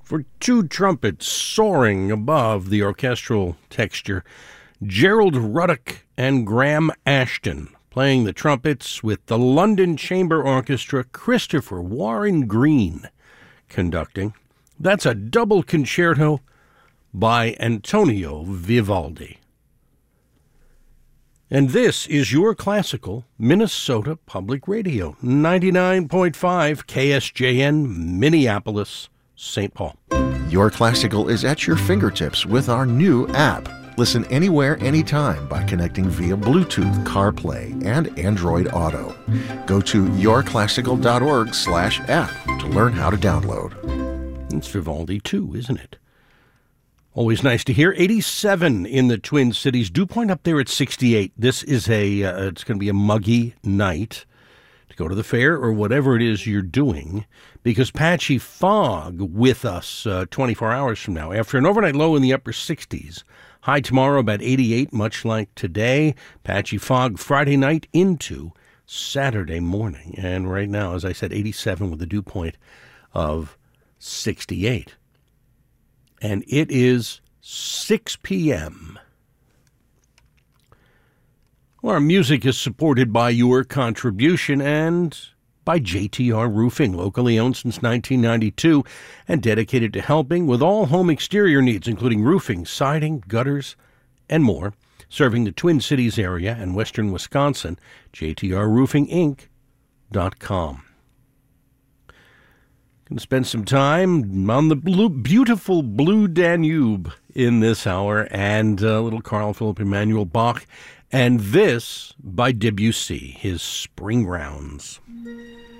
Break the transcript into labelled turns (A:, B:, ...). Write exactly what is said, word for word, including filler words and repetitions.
A: for two trumpets soaring above the orchestral texture. Gerald Ruddock and Graham Ashton playing the trumpets with the London Chamber Orchestra, Christopher Warren Green conducting. That's a double concerto by Antonio Vivaldi. And this is your classical Minnesota Public Radio, ninety-nine point five K S J N, Minneapolis, Saint Paul.
B: Your Classical is at your fingertips with our new app. Listen anywhere, anytime by connecting via Bluetooth, CarPlay, and Android Auto. Go to yourclassical.org slash app to learn how to download.
A: It's Vivaldi too, isn't it? Always nice to hear. eighty-seven in the Twin Cities. Dew point up there at sixty-eight. This is a, uh, it's going to be a muggy night to go to the fair or whatever it is you're doing, because patchy fog with us uh, twenty-four hours from now. After an overnight low in the upper sixties. High tomorrow about eighty-eight, much like today. Patchy fog Friday night into Saturday morning. And right now, as I said, eighty-seven with a dew point of sixty-eight. And it is six p.m. Our music is supported by your contribution and by J T R Roofing, locally owned since nineteen ninety-two and dedicated to helping with all home exterior needs, including roofing, siding, gutters, and more. Serving the Twin Cities area and western Wisconsin, J T R roofing inc dot com. Going to spend some time on the blue, beautiful Blue Danube in this hour, and a little Carl Philipp Emanuel Bach, and this by Debussy, his Spring Rounds.